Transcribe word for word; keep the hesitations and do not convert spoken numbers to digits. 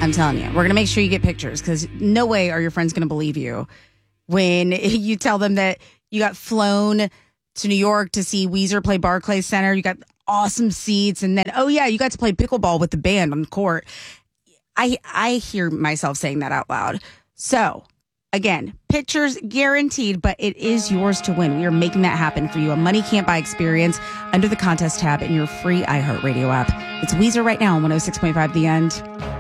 I'm telling you, we're going to make sure you get pictures because no way are your friends going to believe you when you tell them that you got flown to New York to see Weezer play Barclays Center. You got awesome seats. And then, oh, yeah, you got to play pickleball with the band on the court. I I hear myself saying that out loud. So, again, pictures guaranteed, but it is yours to win. We are making that happen for you. A Money Can't Buy experience under the contest tab in your free iHeartRadio app. It's Weezer right now on one oh six point five The End.